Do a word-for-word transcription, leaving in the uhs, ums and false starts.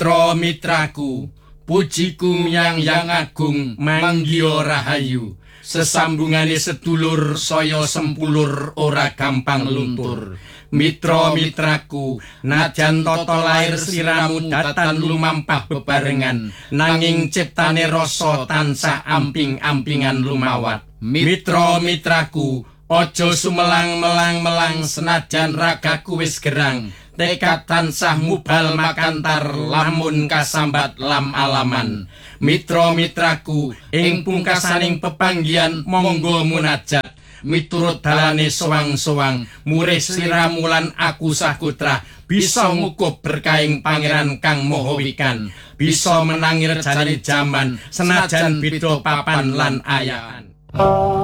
Mitra mitraku, pujiku yang yang agung, manggio rahayu. Sesambungane sedulur saya sempulur ora gampang luntur. Mitra mitraku, najan tata lair sliramu datan lumampah bebarengan, nanging ciptane rasa tansah amping-ampingan lumawat. Mitra mitraku, ojo sumelang-melang-melang senajan ragaku wis gerang. Tekad tansah mubal makantar lamun kasambat lam alaman. Mitra mitraku, ing pungkasaning pepanggihan monggo munajat. Miturut dalane sowang-sowang, murih sliramu lan aku sakutra, bisa ngukup berkahing pangeran kang moho wikan. Bisa menangi rejane jaman, senajan beda papan lan ayahan.